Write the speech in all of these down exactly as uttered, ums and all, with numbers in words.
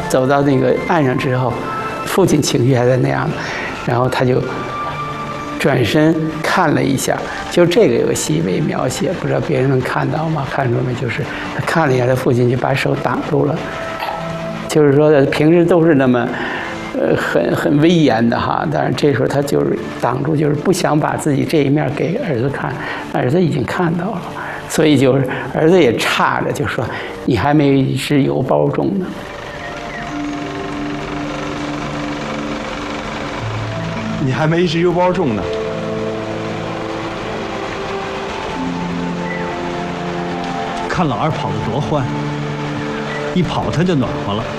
走到那个岸上之后，父亲情绪还在那样，然后他就转身看了一下，就这个有个细微描写，不知道别人能看到吗？看出没？就是他看了一下，他父亲就把手挡住了，就是说他平时都是那么。呃，很很威严的哈，但是这时候他就是挡住，就是不想把自己这一面给儿子看，儿子已经看到了，所以就是儿子也叉着，就说你还没是有保重呢。 你还没是有保重呢。 看老二跑得多欢，一跑他就暖和了。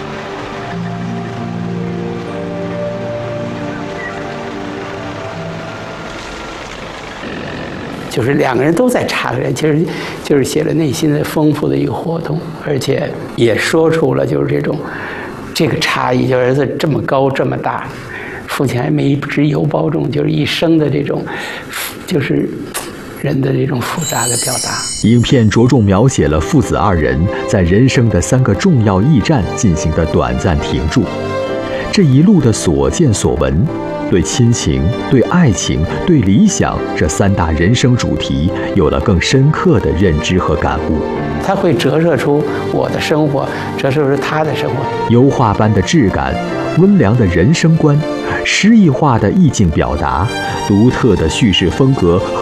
就是两个人都在插个人，其实就是写了内心的丰富的一个活动，而且也说出了就是这种这个差异，就儿子这么高这么大，父亲还没只有保重，就是一生的这种，就是人的这种复杂的表达。 影片着重描写了父子二人在人生的三个重要驿站进行的短暂停驻，这一路的所见所闻。对亲情、对爱情、对理想这三大人生主题有了更深刻的认知和感悟。 它会折射出我的生活，折射出他的生活。 油画般的质感，温良的人生观，诗意化的意境表达，独特的叙事风格和